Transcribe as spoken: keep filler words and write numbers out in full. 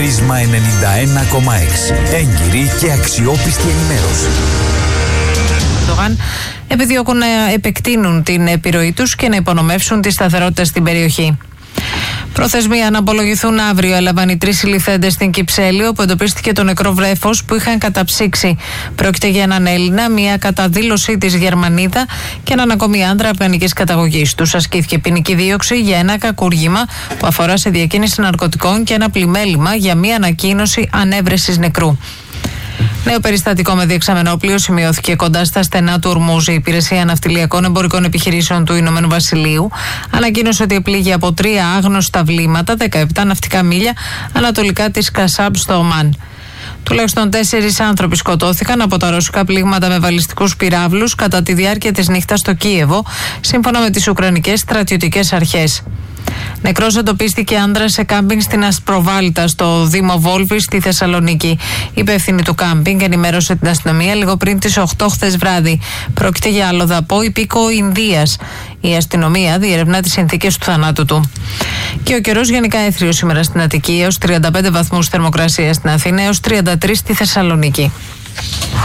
Πρίσμα ενενήντα ένα κόμμα έξι. Έγκυρη και αξιόπιστη ενημέρωση. Επιδιώκουν να επεκτείνουν την επιρροή τους και να υπονομεύσουν τη σταθερότητα στην περιοχή. Προθεσμία να απολογηθούν αύριο έλαβαν οι τρεις συλληφθέντες στην Κυψέλη, όπου εντοπίστηκε το νεκρό βρέφος που είχαν καταψύξει. Πρόκειται για έναν Έλληνα, μια καταδήλωσή της Γερμανίδα και έναν ακόμη άντρα αφγανικής καταγωγής. Τους ασκήθηκε ποινική δίωξη για ένα κακούργημα που αφορά σε διακίνηση ναρκωτικών και ένα πλημέλημα για μια ανακοίνωση ανέβρεσης νεκρού. Νέο περιστατικό με διεξαμενόπλοιο σημειώθηκε κοντά στα στενά του Ορμούζ. Η Υπηρεσία Ναυτιλιακών Εμπορικών Επιχειρήσεων του Ηνωμένου Βασιλείου ανακοίνωσε ότι επλήγει από τρία άγνωστα βλήματα δεκαεπτά ναυτικά μίλια ανατολικά της Κασάμπ στο Ομάν. Τουλάχιστον τέσσερις άνθρωποι σκοτώθηκαν από τα ρωσικά πλήγματα με βαλιστικούς πυράβλους κατά τη διάρκεια της νύχτας στο Κίεβο, σύμφωνα με τις Ουκρανικές στρατιωτικές αρχές. Νεκρός εντοπίστηκε άντρα σε κάμπινγκ στην Ασπροβάλτα, στο Δήμο Βόλβη, στη Θεσσαλονίκη. Η υπεύθυνη του κάμπινγκ ενημέρωσε την αστυνομία λίγο πριν τις οκτώ χθες βράδυ. Πρόκειται για αλλοδαπό υπήκοο Ινδίας. Η αστυνομία διερευνά τις συνθήκες του θανάτου του. Και ο καιρός γενικά έθριος σήμερα στην Αττική, έως τριάντα πέντε βαθμούς θερμοκρασία στην Αθήνα, έως τριάντα τρεις στη Θεσσαλονίκη.